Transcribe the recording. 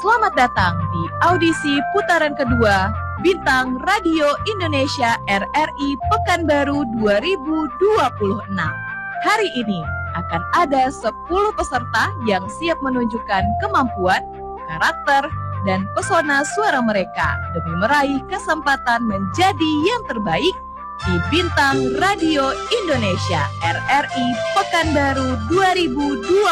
Selamat datang di audisi putaran kedua Bintang Radio Indonesia RRI Pekanbaru 2026. Hari ini akan ada 10 peserta yang siap menunjukkan kemampuan, karakter, dan pesona suara mereka demi meraih kesempatan menjadi yang terbaik di Bintang Radio Indonesia RRI Pekanbaru 2026.